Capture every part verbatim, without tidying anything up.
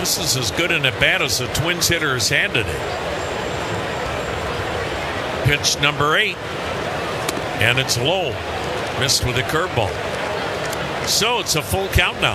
This is as good an at bat as the Twins hitter has had today. Pitch number eight. And it's low. Missed with a curveball. So it's a full count now.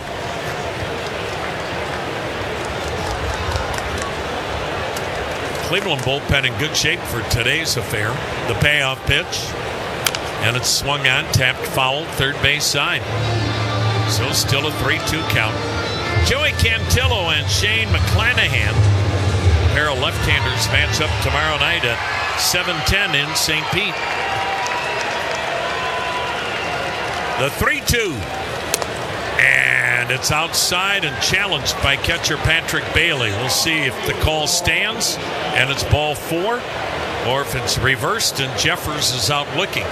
Cleveland bullpen in good shape for today's affair. The payoff pitch. And it's swung on, tapped foul, third base side. So still a three two count. Joey Cantillo and Shane McClanahan, a pair of left-handers, match up tomorrow night at seven ten in Saint Pete. The three two. And it's outside and challenged by catcher Patrick Bailey. We'll see if the call stands and it's ball four, or if it's reversed and Jeffers is out looking.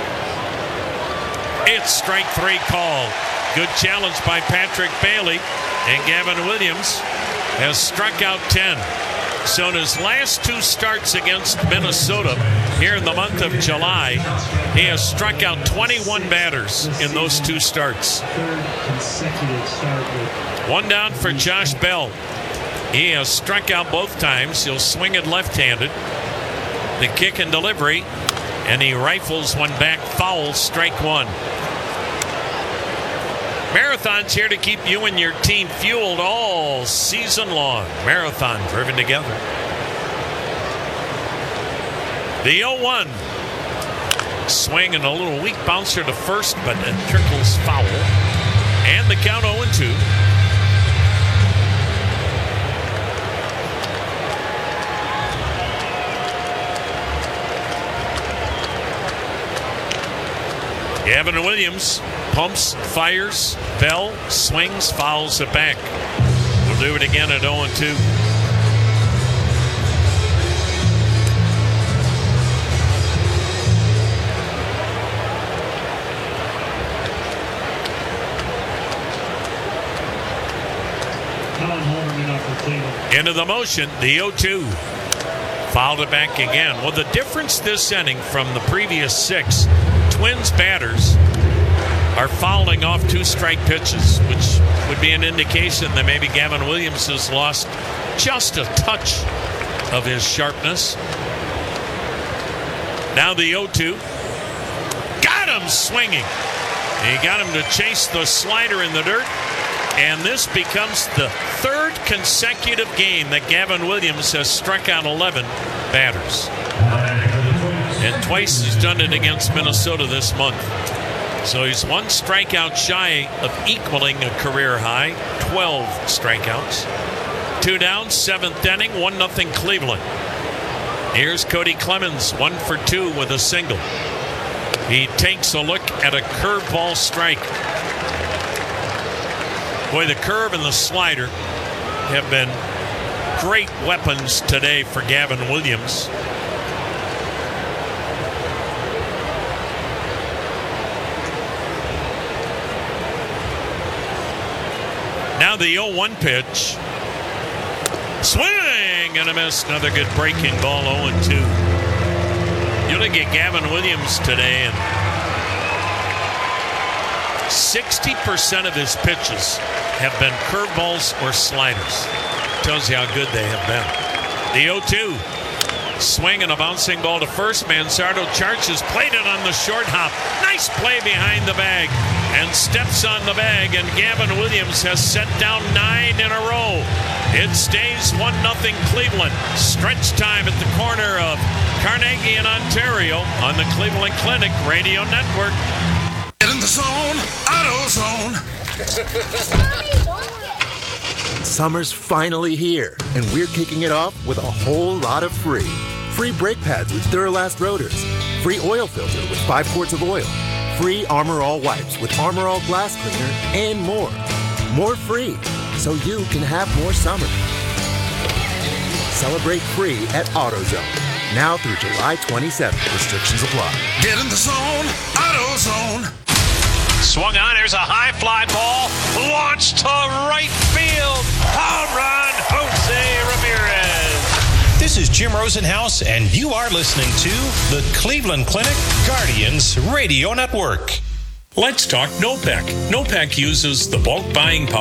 It's strike three call. Good challenge by Patrick Bailey, and Gavin Williams has struck out ten. So in his last two starts against Minnesota here in the month of July, he has struck out twenty-one batters in those two starts. One down for Josh Bell. He has struck out both times. He'll swing it left-handed. The kick and delivery, and he rifles one back foul, strike one. Marathon's here to keep you and your team fueled all season long. Marathon driven together. The oh one. Swing and a little weak bouncer to first, but it trickles foul. And the count oh and two. Gavin Williams pumps, fires, Bell swings, fouls it back. We'll do it again at oh and two. Into the motion, the oh two. Fouled it back again. Well, the difference this inning from the previous six, Twins batters are fouling off two strike pitches, which would be an indication that maybe Gavin Williams has lost just a touch of his sharpness. Now the oh two. Got him swinging. He got him to chase the slider in the dirt. And this becomes the third consecutive game that Gavin Williams has struck out eleven batters. And twice he's done it against Minnesota this month. So he's one strikeout shy of equaling a career high, twelve strikeouts. Two down, seventh inning, one nothing Cleveland. Here's Cody Clemens, one for two with a single. He takes a look at a curveball strike. Boy, the curve and the slider have been great weapons today for Gavin Williams. Now the oh one pitch. Swing and a miss. Another good breaking ball, oh and two. You look at Gavin Williams today, and sixty percent of his pitches have been curveballs or sliders. Tells you how good they have been. The oh two. Swing and a bouncing ball to first. Manzardo charges, played it on the short hop. Nice play behind the bag and steps on the bag, and Gavin Williams has set down nine in a row. It stays one nothing Cleveland. Stretch time at the corner of Carnegie and Ontario on the Cleveland Clinic Radio Network. Get in the zone, AutoZone. Summer's finally here, and we're kicking it off with a whole lot of free. Free brake pads with Duralast rotors. Free oil filter with five quarts of oil. Free Armor All wipes with Armor All glass cleaner, and more. More free, so you can have more summer. Celebrate free at AutoZone. Now through July twenty-seventh. Restrictions apply. Get in the zone, AutoZone. Swung on, there's a high fly ball, launched to right field. Home run, Jose Ramirez. This is Jim Rosenhaus, and you are listening to the Cleveland Clinic Guardians Radio Network. Let's talk NOPEC. NOPEC uses the bulk buying power